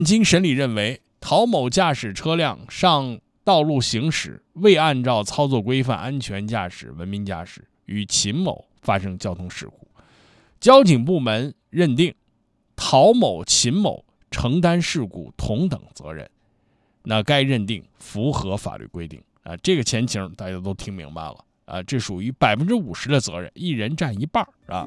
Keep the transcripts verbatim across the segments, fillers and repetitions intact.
经审理认为，陶某驾驶车辆上道路行驶，未按照操作规范安全驾驶、文明驾驶，与秦某发生交通事故。交警部门认定陶某、秦某承担事故同等责任，那该认定符合法律规定啊。这个前情大家都听明白了啊，这属于百分之五十的责任，一人占一半啊。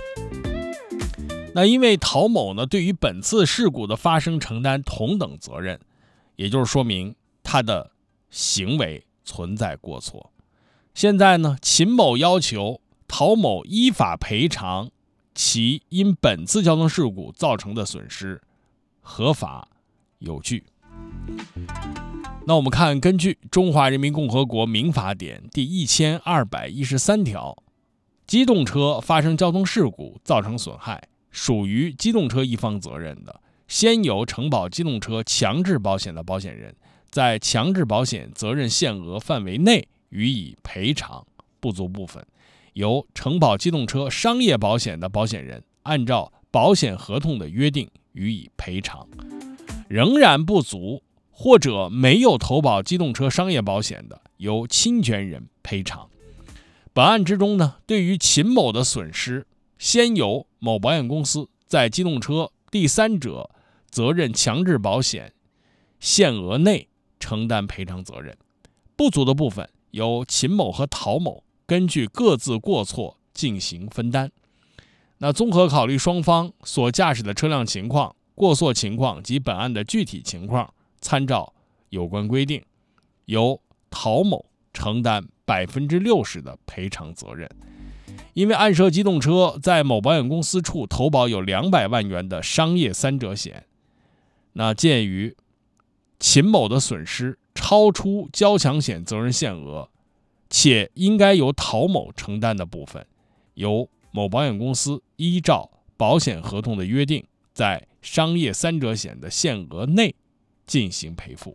那因为陶某呢，对于本次事故的发生承担同等责任，也就是说明他的行为存在过错。现在呢，秦某要求陶某依法赔偿其因本次交通事故造成的损失，合法有据。那我们看，根据《中华人民共和国民法典》第一千二百一十三条，机动车发生交通事故造成损害，属于机动车一方责任的，先由承保机动车强制保险的保险人在强制保险责任限额范围内予以赔偿，不足部分由承保机动车商业保险的保险人按照保险合同的约定予以赔偿，仍然不足或者没有投保机动车商业保险的，由侵权人赔偿。本案之中呢，对于秦某的损失，先由某保险公司在机动车第三者责任强制保险限额内承担赔偿责任，不足的部分由秦某和陶某根据各自过错进行分担。那综合考虑双方所驾驶的车辆情况、过错情况及本案的具体情况，参照有关规定，由陶某承担百分之六十的赔偿责任。因为案涉机动车在某保险公司处投保有两百万元的商业三者险，那鉴于秦某的损失超出交强险责任限额，且应该由陶某承担的部分，由某保险公司依照保险合同的约定，在商业三者险的限额内进行赔付。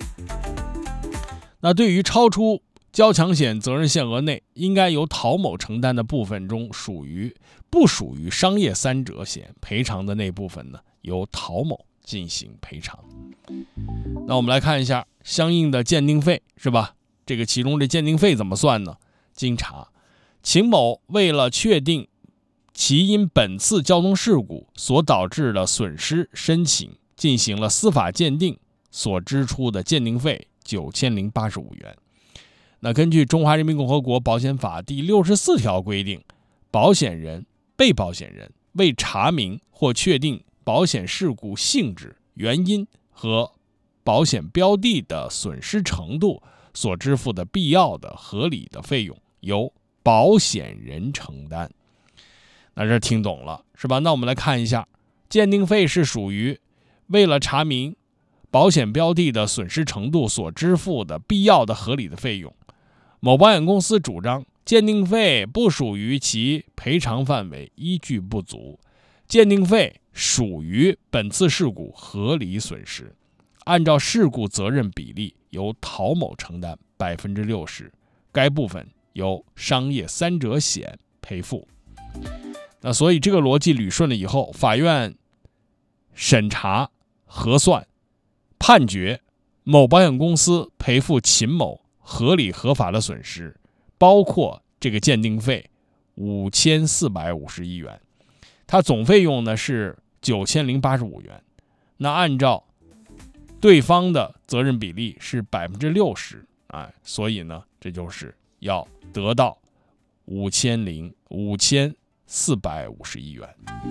那对于超出交强险责任限额内应该由陶某承担的部分中属于不属于商业三者险赔偿的那部分呢，由陶某进行赔偿。那我们来看一下相应的鉴定费，是吧？这个其中这鉴定费怎么算呢？经查，秦某为了确定其因本次交通事故所导致的损失申请进行了司法鉴定，所支出的鉴定费九千零八十五元。那根据《中华人民共和国保险法》第六十四条规定，保险人、被保险人为查明或确定保险事故性质、原因和保险标的的损失程度所支付的必要的、合理的费用，由保险人承担。那这听懂了是吧？那我们来看一下，鉴定费是属于为了查明保险标的的损失程度所支付的必要的、合理的费用。某保险公司主张鉴定费不属于其赔偿范围，依据不足，鉴定费属于本次事故合理损失，按照事故责任比例由陶某承担百分之六十，该部分由商业三者险赔付。那所以这个逻辑捋顺了以后，法院审查、核算、判决某保险公司赔付秦某合理合法的损失，包括这个鉴定费五千四百五十一元，它总费用呢是九千零八十五元。那按照对方的责任比例是百分之六十，哎，所以呢，这就是要得到五千零五千四百五十一元。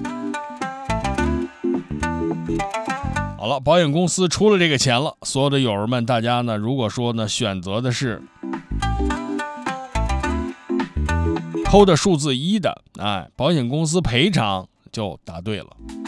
好了，保险公司出了这个钱了，所有的友人们，大家呢，如果说呢选择的是扣的数字一的，哎，保险公司赔偿就答对了。